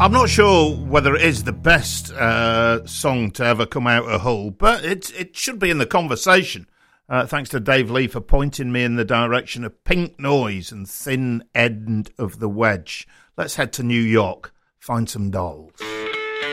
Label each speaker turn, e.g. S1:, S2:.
S1: I'm not sure whether it is the best song to ever come out of Hull, but it should be in the conversation. Thanks to Dave Lee for pointing me in the direction of Pink Noise and Thin End of the Wedge. Let's head to New York, find some dolls.